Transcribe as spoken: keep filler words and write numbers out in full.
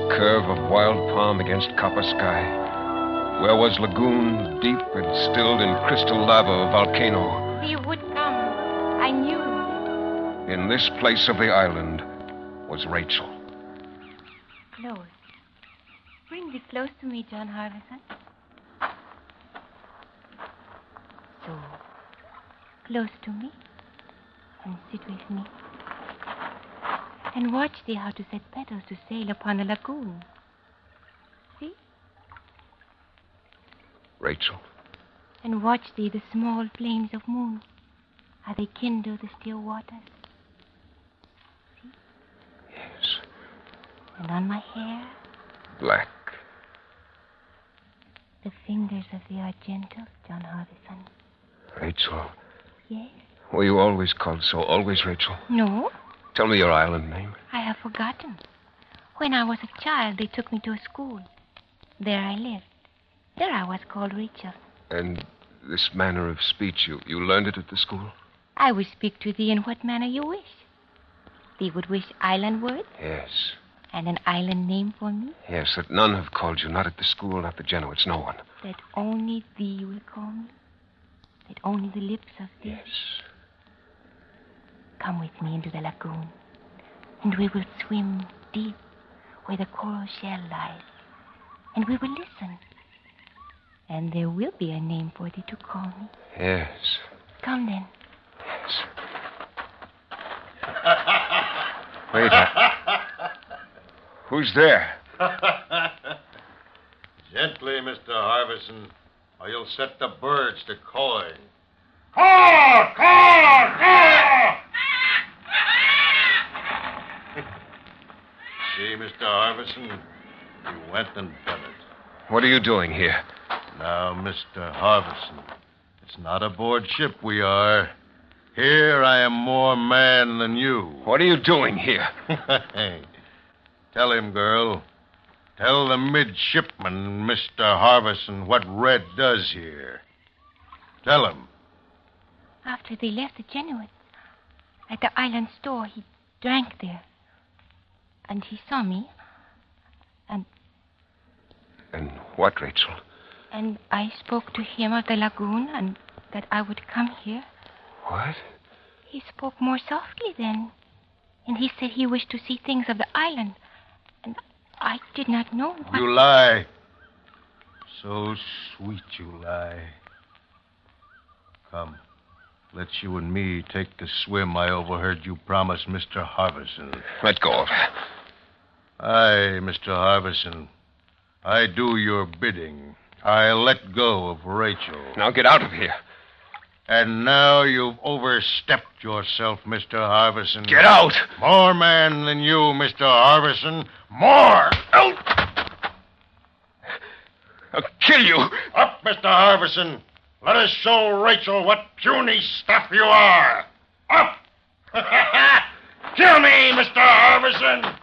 curve of wild palm against copper sky. Where was lagoon, deep and stilled in crystal lava of volcano. He would come. I knew. In this place of the island was Rachel. Close. Bring thee close to me, John Harbison. So, close to me, and sit with me. And watch thee how to set petals to sail upon the lagoon. See? Rachel. And watch thee the small flames of moon, how they kindle the still waters. See? Yes. And on my hair, Black. the fingers of thee are gentle, John Harbison. Rachel. Yes? Were you always called so? Always Rachel? No, Tell me your island name. I have forgotten. When I was a child, they took me to a school. There I lived. There I was called Rachel. And this manner of speech, you, you learned it at the school? I will speak to thee in what manner you wish. Thee would wish island words Yes. and an island name for me, Yes, that none have called you. Not at the school, not the Jesuits, no one. that only thee will call me, that only the lips of thee. Yes. Come with me into the lagoon, and we will swim deep where the coral shell lies, and we will listen. And there will be a name for thee to call me. Yes. Come then. Yes. Wait. I... Who's there? Gently, Mister Harbison, or you'll set the birds to cawing. Caw! Caw! Caw! See, Mister Harbison, you went and done it. What are you doing here? Now, Mister Harbison, it's not aboard ship we are. Here I am more man than you. What are you doing here? Tell him, girl. Tell the midshipman, Mister Harbison, what Red does here. Tell him. After they left the Jesuits, at the island store, he drank there. And he saw me. And And what, Rachel? and I spoke to him of the lagoon and that I would come here. What? He spoke more softly then. And he said he wished to see things of the island. And I did not know what... You lie. So sweet you lie. Come. Let you and me take the swim I overheard you promise Mister Harbison. Let go of her. Aye, Mister Harbison. I do your bidding. I let go of Rachel. Now get out of here. And now you've overstepped yourself, Mister Harbison. Get out! More man than you, Mister Harbison. More! Out! I'll kill you. Up, Mister Harbison. Let us show Rachel what puny stuff you are. Up! Kill me, Mister Harbison!